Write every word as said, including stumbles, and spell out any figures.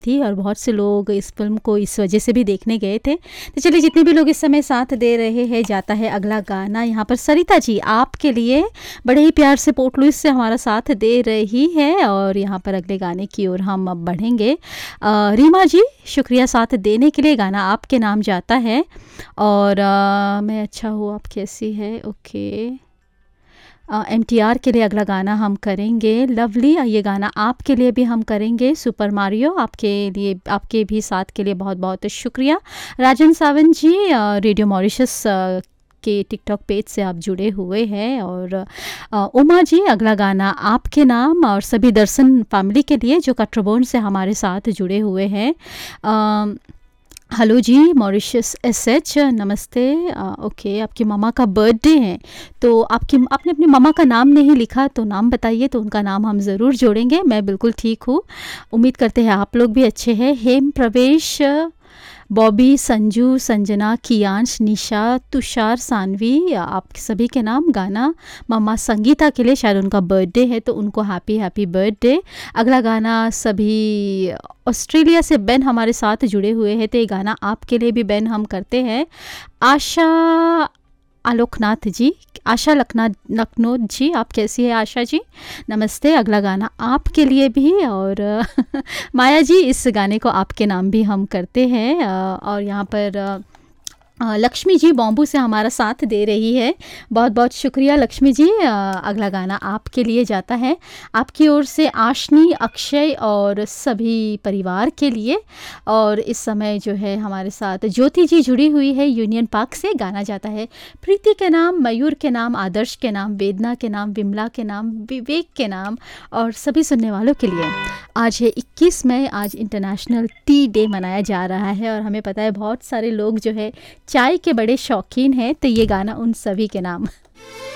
थी और बहुत से लोग इस फ़िल्म को इस वजह से भी देखने गए थे। तो चलिए जितने भी लोग इस समय साथ दे रहे हैं, जाता है अगला गाना यहाँ पर सरिता जी आपके लिए बड़े ही प्यार से पोर्ट लुइस से हमारा साथ दे रही है और यहाँ पर अगले गाने की ओर हम अब बढ़ेंगे। अ, रीमा जी शुक्रिया साथ देने के लिए, गाना आपके नाम जाता है और अ, मैं अच्छा हूँ, आप कैसी है? ओके। एम टी आर के लिए अगला गाना हम करेंगे लवली, ये गाना आपके लिए भी हम करेंगे। सुपर मारियो आपके लिए, आपके भी साथ के लिए बहुत बहुत शुक्रिया। राजन सावंत जी अ, रेडियो मॉरिशस अ, के टिकटॉक पेज से आप जुड़े हुए हैं और अ, उमा जी अगला गाना आपके नाम और सभी दर्शन फैमिली के लिए जो कट्रबोन से हमारे साथ जुड़े हुए हैं। अ, हेलो जी मॉरिशस एस एच नमस्ते। अ, ओके, आपकी मम्मा का बर्थडे है तो आपकी आपने अपनी मम्मा का नाम नहीं लिखा तो नाम बताइए, तो उनका नाम हम ज़रूर जोड़ेंगे। मैं बिल्कुल ठीक हूँ, उम्मीद करते हैं आप लोग भी अच्छे हैं। हेम प्रवेश, बॉबी, संजू, संजना, कियांश, निशा, तुषार, सानवी, आप सभी के नाम गाना मम्मा संगीता के लिए, शायद उनका बर्थडे है तो उनको हैप्पी हैप्पी बर्थडे। अगला गाना सभी ऑस्ट्रेलिया से बेन हमारे साथ जुड़े हुए हैं तो ये गाना आपके लिए भी बेन हम करते हैं। आशा आलोकनाथ जी, आशा लखना लखनऊ जी, आप कैसी है आशा जी? नमस्ते, अगला गाना आपके लिए भी और माया जी इस गाने को आपके नाम भी हम करते हैं। अ, और यहाँ पर अ, अ, लक्ष्मी जी बॉम्बू से हमारा साथ दे रही है, बहुत बहुत शुक्रिया लक्ष्मी जी। अ, अगला गाना आपके लिए जाता है आपकी ओर से आशनी, अक्षय और सभी परिवार के लिए। और इस समय जो है हमारे साथ ज्योति जी जुड़ी हुई है यूनियन पार्क से, गाना जाता है प्रीति के नाम, मयूर के नाम, आदर्श के नाम, वेदना के नाम, विमला के नाम, विवेक के नाम और सभी सुनने वालों के लिए। आज है इक्कीस मई, आज इंटरनेशनल टी डे मनाया जा रहा है और हमें पता है बहुत सारे लोग जो है चाय के बड़े शौकीन हैं, तो ये गाना उन सभी के नाम।